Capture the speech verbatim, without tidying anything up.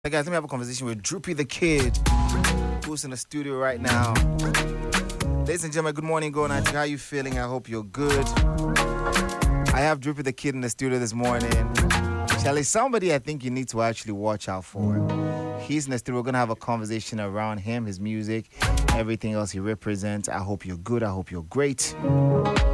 Hey guys, let me have a conversation with Droopy the Kid, who's in the studio right now. Ladies and gentlemen, good morning, Go Night. How are you feeling? I hope you're good. I have Droopy the Kid in the studio this morning. Charlie, somebody I think you need to actually watch out for. He's in the studio. We're going to have a conversation around him, his music, everything else he represents. I hope you're good. I hope you're great.